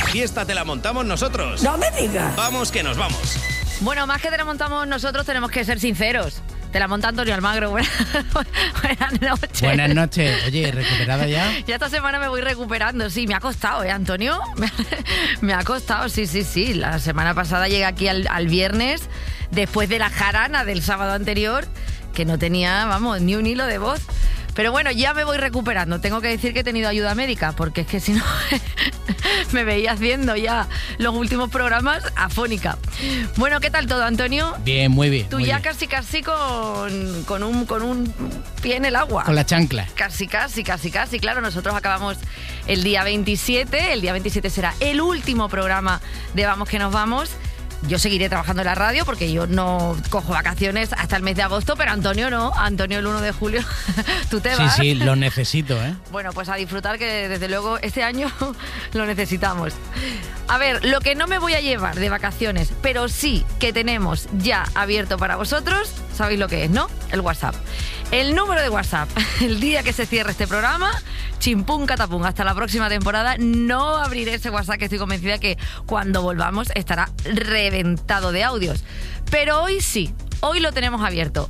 fiesta te la montamos nosotros. No me digas. Vamos que nos vamos. Bueno, más que te la montamos nosotros, tenemos que ser sinceros. Te la monta Antonio Almagro. Buenas noches. Buenas noches. Oye, ¿recuperada ya? Ya esta semana me voy recuperando. Sí, me ha costado, Antonio? Me ha costado, sí. La semana pasada llegué aquí al viernes, después de la jarana del sábado anterior, que no tenía, vamos, ni un hilo de voz. Pero bueno, ya me voy recuperando. Tengo que decir que he tenido ayuda médica, porque es que si no me veía haciendo ya los últimos programas afónica. Bueno, ¿qué tal todo, Antonio? Bien, muy bien. Tú muy ya bien. casi con un pie en el agua. Con la chancla. Casi. Claro, nosotros acabamos el día 27. El día 27 será el último programa de Vamos que nos vamos. Yo seguiré trabajando en la radio porque yo no cojo vacaciones hasta el mes de agosto, pero Antonio no. Antonio el 1 de julio, tú te vas. Sí, lo necesito, ¿eh? Bueno, pues a disfrutar, que desde luego este año lo necesitamos. A ver, lo que no me voy a llevar de vacaciones, pero sí que tenemos ya abierto para vosotros, sabéis lo que es, ¿no? El WhatsApp. El número de WhatsApp, el día que se cierre este programa, chimpún catapún, hasta la próxima temporada. No abriré ese WhatsApp, que estoy convencida que cuando volvamos estará reventado de audios. Pero hoy sí, hoy lo tenemos abierto.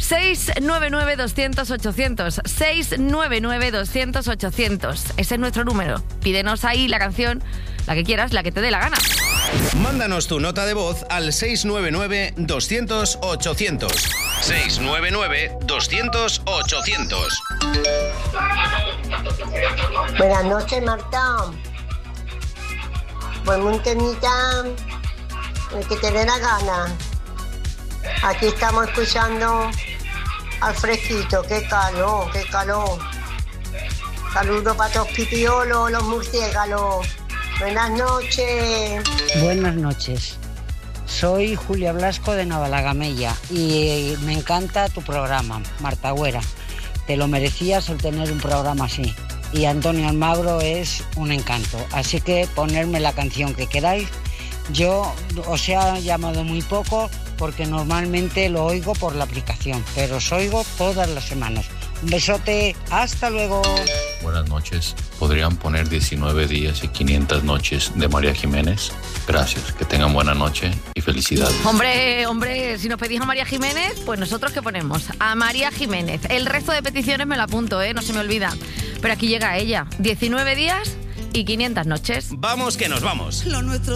699-200-800, 699-200-800. Ese es nuestro número. Pídenos ahí la canción, la que quieras, la que te dé la gana. Mándanos tu nota de voz al 699-200-800. 699-200-800. Buenas noches, Marta. Pues un temita, el que te dé la gana. Aquí estamos escuchando al fresquito. Qué calor. Saludos para todos pipiolos, los murciélagos. Buenas noches. Buenas noches. Soy Julia Blasco de Navalagamella y me encanta tu programa, Marta Güera. Te lo merecías el tener un programa así. Y Antonio Almagro es un encanto. Así que ponerme la canción que queráis. Yo os he llamado muy poco porque normalmente lo oigo por la aplicación, pero os oigo todas las semanas. Un besote, hasta luego. Buenas noches. ¿Podrían poner 19 días y 500 noches de María Jiménez? Gracias, que tengan buena noche y felicidades. Hombre, si nos pedís a María Jiménez, pues nosotros ¿qué ponemos? A María Jiménez. El resto de peticiones me la apunto, no se me olvida. Pero aquí llega ella. 19 días y 500 noches. Vamos que nos vamos. Lo nuestro